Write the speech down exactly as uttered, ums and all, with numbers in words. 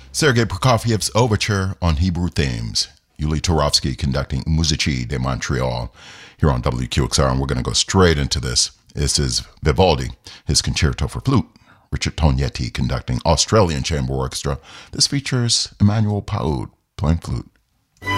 Sergei Prokofiev's Overture on Hebrew Themes. Yuli Turovsky conducting Musici de Montreal here on W Q X R, and we're going to go straight into this. This is Vivaldi, his Concerto for Flute. Richard Tognetti conducting Australian Chamber Orchestra. This features Emmanuel Paoud playing flute.